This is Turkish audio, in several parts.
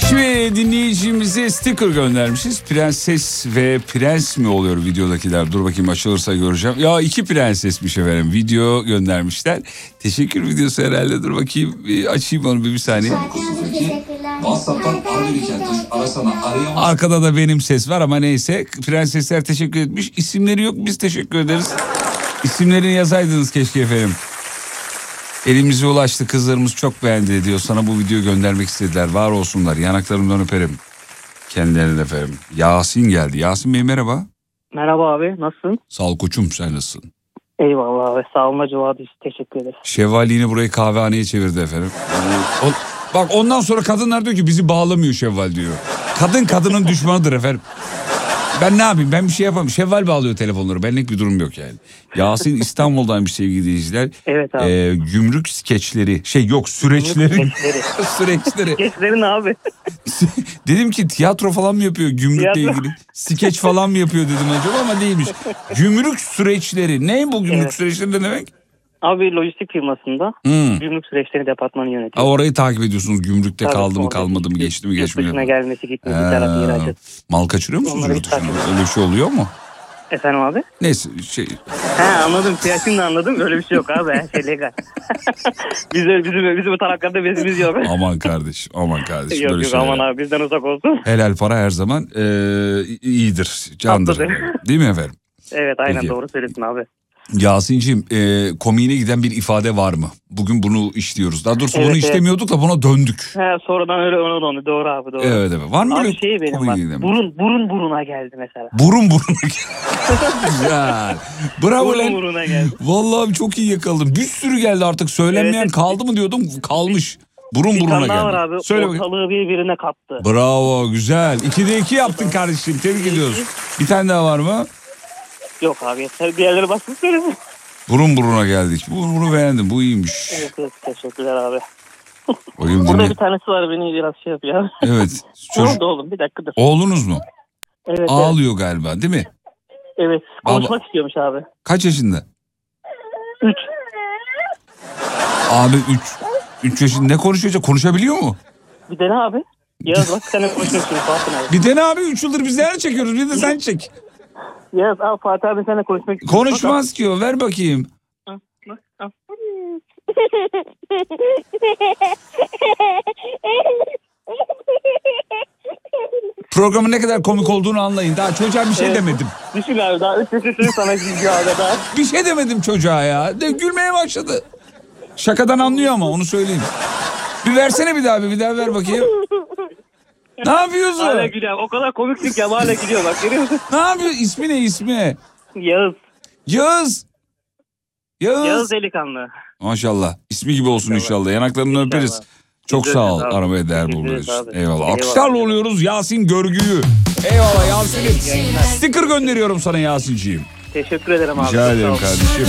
Şimdi dinleyicimize sticker göndermişiz. Prenses ve prens mi oluyor videodakiler? Dur bakayım, açılırsa göreceğim. Ya 2 prensesmiş efendim. Video göndermişler. Teşekkür videosu herhalde. Dur bakayım. Açayım onu bir saniye. Arkada da benim ses var ama neyse. Prensesler teşekkür etmiş. İsimleri yok, biz teşekkür ederiz. İsimlerini yazaydınız keşke efendim. Elimize ulaştı, kızlarımız çok beğendi diyor. Sana bu videoyu göndermek istediler. Var olsunlar. Yanaklarımdan öperim. Kendilerine efendim. Yasin geldi. Yasin Bey merhaba. Merhaba abi, nasılsın? Sağ ol koçum, sen nasılsın? Eyvallah abi, sağ olun Hacı, teşekkür ederim. Şevval yine burayı kahvehaneye çevirdi efendim. Bak ondan sonra kadınlar diyor ki bizi bağlamıyor Şevval diyor. Kadın kadının düşmanıdır efendim. Ben ne yapayım, ben bir şey yapamam. Şevval bağlıyor telefonları, benlik bir durum yok yani. Yasin İstanbul'dan bir sevgili dinleyiciler. Evet abi. Gümrük skeçleri süreçleri. Süreçleri. Skeçlerin abi. Dedim ki tiyatro falan mı yapıyor gümrükle ilgili? Skeç falan mı yapıyor dedim acaba, ama değilmiş. Gümrük süreçleri. Ne bu gümrük süreçleri ne demek? Abi lojistik firmasında gümrük süreçleri departmanı yönetiyor. Orayı takip ediyorsunuz, gümrükte tabii, kaldı mı kalmadı mı, geçti mi geçmedi mi? Yurt dışına gelmesi, gitmesi, tarafı, ihracat. Mal kaçırıyor musunuz yurt dışında? Öyle bir şey oluyor mu? Efendim abi? Neyse Anladım, şimdi anladım, öyle bir şey yok abi, her şey legal. bizim bu taraflarda bezimiz yok. Aman kardeşim yok böyle yok aman abi, bizden uzak olsun. Helal para her zaman iyidir, candır. Değil mi efendim? Evet aynen. Peki. Doğru söylüyorsun abi. Yasin'ciğim komiğine giden bir ifade var mı? Bugün bunu işliyoruz. Daha doğrusu bunu işlemiyorduk da buna döndük. Sonradan öyle ona döndü. Doğru abi, doğru. Evet. Var mı böyle benim var. Burun buruna geldi mesela. Burun buruna geldi. Güzel. Bravo lan. Burun buruna geldi. Vallahi çok iyi yakaladın. Bir sürü geldi artık. Söylenmeyen kaldı mı diyordum. Kalmış. Burun buruna geldi. Var abi. Söyle ortalığı birbirine kattı. Bravo, güzel. 2'de 2 yaptın kardeşim. Tebrik ediyoruz. Bir tane daha var mı? Yok abi, yeter. Diğerleri basın söylesin. Burun buruna geldik. Bunu beğendim. Bu iyiymiş. Evet, teşekkürler abi. Bakayım, burada bir tanesi var, beni biraz şey yapıyor. Evet. Oldu oğlum, bir dakika dur. Oğlunuz mu? Evet. Ağlıyor galiba değil mi? Evet. Konuşmak istiyormuş abi. Kaç yaşında? 3. Abi 3 yaşında ne konuşacak? Konuşabiliyor mu? Bir dene abi. Yaz bak, sen ne konuşuyorsun Fatih abi. Bir dene abi, 3 yıldır biz neler çekiyoruz? Bir de sen çek. Yaz al Fatih abi, seninle konuşmak istiyorum. Konuşmaz ki o. Ver bakayım. Programın ne kadar komik olduğunu anlayın. Daha çocuğa bir şey demedim. Düşün abi, daha 3 yaşını sana gidiyor abi daha. Bir şey demedim çocuğa ya. Gülmeye başladı. Şakadan anlıyor ama, onu söyleyeyim. Bir versene bir daha ver bakayım. Ne yapıyorsun? Hala gülüyor. O kadar komiksin ki hala gülüyor, bak görüyor musun? Ne yapıyor? İsmi ne ismi? Yağız. Yağız delikanlı. Maşallah. İsmi gibi olsun inşallah. Yanaklarını öperiz. Çok sağ ol. Aramaya değer buluyoruz. Eyvallah. Alkışlarla oluyoruz Yasin Görgü'yü. Eyvallah Yasin'im. Sticker gönderiyorum sana Yasin'ciğim. Teşekkür ederim abi. Rica ederim kardeşim.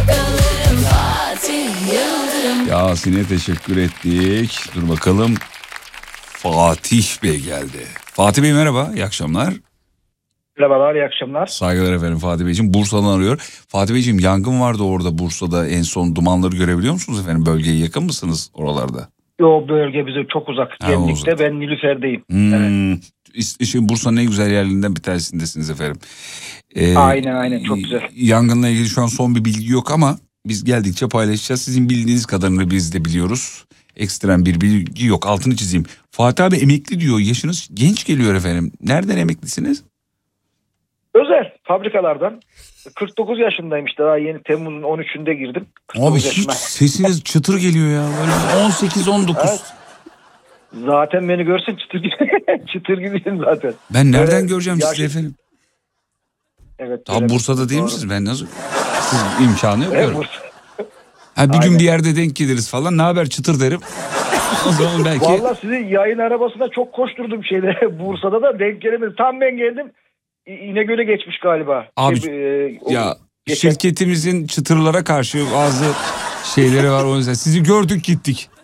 Yasin'e teşekkür ettik. Dur bakalım. Fatih Bey geldi. Fatih Bey merhaba. İyi akşamlar. Merhabalar, iyi akşamlar. Saygılar efendim Fatih Beyciğim. Bursa'dan arıyor. Fatih Beyciğim, yangın vardı orada Bursa'da. En son dumanları görebiliyor musunuz efendim? Bölgeye yakın mısınız oralarda? O bölge bize çok uzak. Gemlik'te, ben Nilüfer'deyim. Evet. Şimdi Bursa'nın en güzel yerlerinden bir tanesindesiniz efendim. Aynen çok güzel. Yangınla ilgili şu an son bir bilgi yok ama biz geldikçe paylaşacağız. Sizin bildiğiniz kadarını biz de biliyoruz. Ekstrem bir bilgi yok, altını çizeyim. Fatih abi emekli diyor, yaşınız genç geliyor efendim. Nereden emeklisiniz? Özel fabrikalardan. 49 yaşındayım işte, daha yeni Temmuz'un 13'ünde girdim. Abi hiç sesiniz çıtır geliyor ya. Böyle 18-19. Evet. Zaten beni görsen çıtır gibi. Çıtır gibiyim zaten. Ben nereden göreceğim sizi efendim? Evet. Daha Bursa'da değil misiniz? Ben nasıl? Siz imkanı yok. Evet, bir gün bir yerde denk geliriz falan. Ne haber çıtır derim. O zaman belki. Vallahi sizi yayın arabasında çok koşturdum şeyde. Bursa'da da denk gelemedim. Tam ben geldim. İnegöl'e geçmiş galiba. Abi şirketimizin çıtırlara karşı bazı şeyleri var, o yüzden sizi gördük gittik.